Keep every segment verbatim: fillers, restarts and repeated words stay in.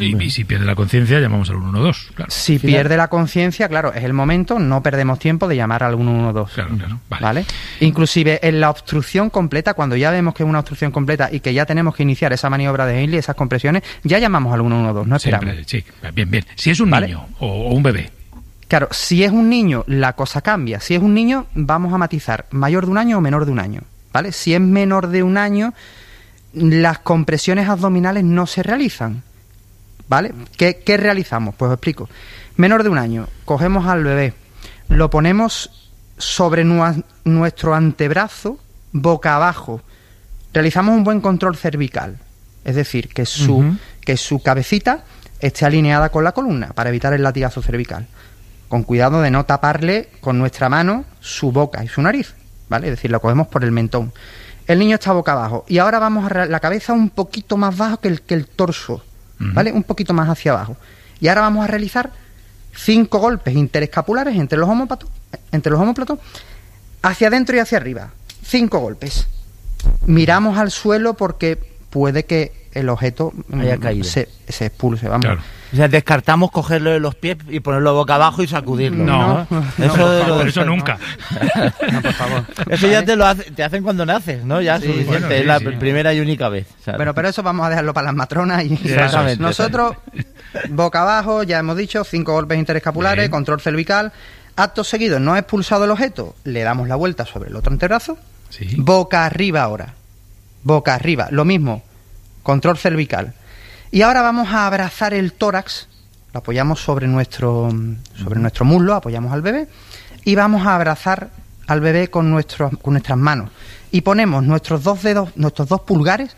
Y, y si pierde la conciencia, llamamos al uno uno dos, claro. Si Final. pierde la conciencia, claro, es el momento, no perdemos tiempo de llamar al uno uno dos. Claro, claro, vale. ¿Vale? Inclusive en la obstrucción completa, cuando ya vemos que es una obstrucción completa y que ya tenemos que iniciar esa maniobra de Henle, esas compresiones, ya llamamos al uno uno dos, no esperamos. Siempre, sí, bien, bien. Si es un ¿Vale? niño o, o un bebé. Claro, si es un niño, la cosa cambia. Si es un niño, vamos a matizar, mayor de un año o menor de un año, ¿vale? Si es menor de un año, las compresiones abdominales no se realizan, ¿vale? ¿Qué, qué realizamos? Pues os explico. Menor de un año, cogemos al bebé, lo ponemos sobre nu- nuestro antebrazo, boca abajo. Realizamos un buen control cervical, es decir, que su, uh-huh. que su cabecita esté alineada con la columna para evitar el latigazo cervical. Con cuidado de no taparle con nuestra mano su boca y su nariz, ¿vale? Es decir, lo cogemos por el mentón. El niño está boca abajo y ahora vamos a re- la cabeza un poquito más bajo que el, que el torso, ¿vale? Uh-huh. Un poquito más hacia abajo. Y ahora vamos a realizar cinco golpes interescapulares entre los omóplatos, entre los omóplatos, hacia adentro y hacia arriba. Cinco golpes. Miramos al suelo porque puede que el objeto haya caído, se, se expulse, vamos. Claro. O sea, descartamos cogerlo de los pies y ponerlo boca abajo y sacudirlo. No, ¿no? no, eso, no, de por lo eso nunca. No, por favor. Eso ya te lo hace, te hacen cuando naces, ¿no? Ya sí, suficiente, bueno, sí, es la sí. primera y única vez. ¿sabes? Bueno, pero eso vamos a dejarlo para las matronas y exactamente. Nosotros, boca abajo, ya hemos dicho, cinco golpes interescapulares, bien. Control cervical. Acto seguido, no ha expulsado el objeto, le damos la vuelta sobre el otro antebrazo. Sí. Boca arriba ahora. Boca arriba, lo mismo, control cervical. Y ahora vamos a abrazar el tórax, lo apoyamos sobre nuestro, sobre nuestro muslo, apoyamos al bebé, y vamos a abrazar al bebé con, nuestros, con nuestras manos. Y ponemos nuestros dos dedos, nuestros dos pulgares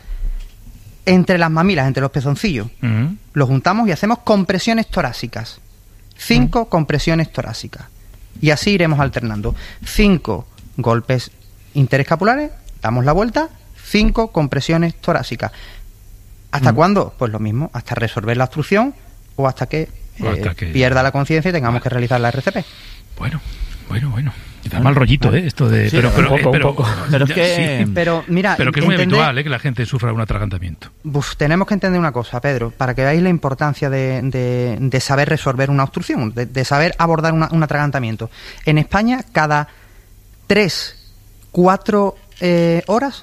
entre las mamilas, entre los pezoncillos. Uh-huh. Los juntamos y hacemos compresiones torácicas. Cinco uh-huh. compresiones torácicas. Y así iremos alternando. Cinco golpes interescapulares, damos la vuelta, cinco compresiones torácicas. ¿Hasta mm. cuándo? Pues lo mismo, hasta resolver la obstrucción o hasta que, o hasta eh, que... pierda la conciencia y tengamos vale. que realizar la R C P. Bueno, bueno, bueno. Da mal rollito, ¿eh? Esto de... Sí, pero, pero, un poco, eh, pero, un poco. Pero es que... Sí, pero, mira, pero que es muy entender... habitual, ¿eh? Que la gente sufra un atragantamiento. Uf, tenemos que entender una cosa, Pedro, para que veáis la importancia de, de, de saber resolver una obstrucción, de, de saber abordar una, un atragantamiento. En España, cada tres, cuatro eh, horas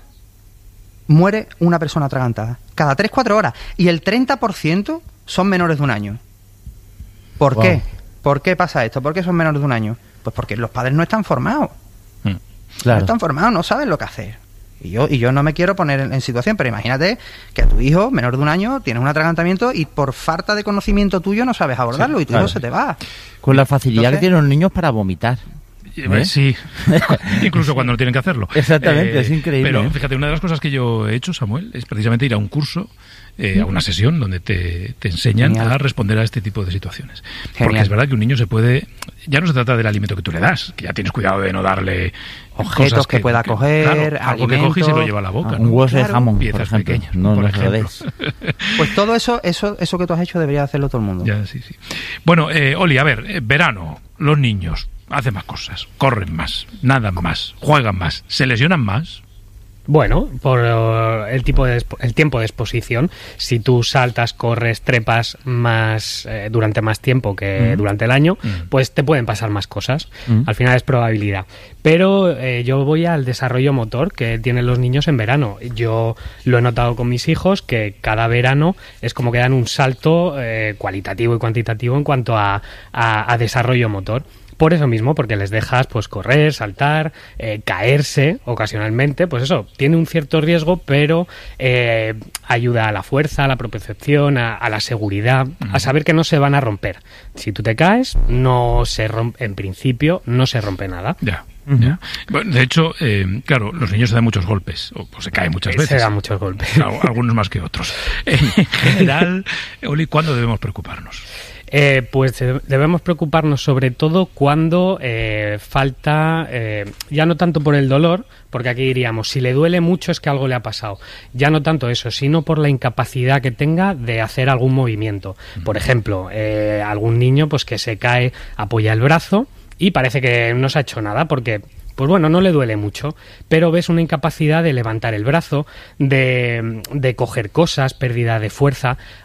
muere una persona atragantada. Cada tres, cuatro horas. Y el treinta por ciento son menores de un año. ¿Por wow. qué? ¿Por qué pasa esto? ¿Por qué son menores de un año? Pues porque los padres no están formados. Mm, claro. No están formados, no saben lo que hacer. Y yo, y yo no me quiero poner en, en situación, pero imagínate que a tu hijo, menor de un año, tienes un atragantamiento y por falta de conocimiento tuyo no sabes abordarlo, sí, y tu claro. hijo se te va. Con la facilidad Entonces, que tienen los niños para vomitar. ¿Eh? Sí, incluso cuando no tienen que hacerlo. Exactamente, eh, es increíble. Pero ¿eh? fíjate, una de las cosas que yo he hecho, Samuel, es precisamente ir a un curso, eh, a una sesión donde te, te enseñan Genial. a responder a este tipo de situaciones. Genial. Porque es verdad que un niño se puede... Ya no se trata del alimento que tú le das, que ya tienes cuidado de no darle... Objetos cosas que, que pueda que, coger, claro, algo que coge y se lo lleva a la boca. Ah, ¿no? Un hueso claro. de jamón, piezas por ejemplo. pequeñas, no por lo ejemplo. Pues todo eso, eso, eso que tú has hecho debería hacerlo todo el mundo. Ya, sí, sí. Bueno, eh, Oli, a ver, eh, verano, los niños hacen más cosas, corren más, nadan más, juegan más, se lesionan más. Bueno, por el tipo de el tiempo de exposición, si tú saltas, corres, trepas más eh, durante más tiempo que mm. durante el año, mm. pues te pueden pasar más cosas. Mm. Al final es probabilidad. Pero eh, yo voy al desarrollo motor que tienen los niños en verano. Yo lo he notado con mis hijos, que cada verano es como que dan un salto eh, cualitativo y cuantitativo en cuanto a, a, a desarrollo motor. Por eso mismo, porque les dejas pues correr, saltar, eh, caerse ocasionalmente, pues eso, tiene un cierto riesgo, pero eh, ayuda a la fuerza, a la propiocepción, a, a la seguridad, uh-huh. a saber que no se van a romper. Si tú te caes, no se rompe, en principio, no se rompe nada. Ya. Uh-huh. Ya. Bueno, de hecho, eh, claro, los niños se dan muchos golpes, o pues se caen muchas veces. Se dan muchos golpes. Algunos más que otros. En general, Oli, ¿cuándo debemos preocuparnos? Eh, pues debemos preocuparnos sobre todo cuando eh, falta, eh, ya no tanto por el dolor, porque aquí diríamos, si le duele mucho es que algo le ha pasado. Ya no tanto eso, sino por la incapacidad que tenga de hacer algún movimiento. Por ejemplo, eh, algún niño pues que se cae, apoya el brazo y parece que no se ha hecho nada porque... Pues bueno, no le duele mucho, pero ves una incapacidad de levantar el brazo, de, de coger cosas, pérdida de fuerza.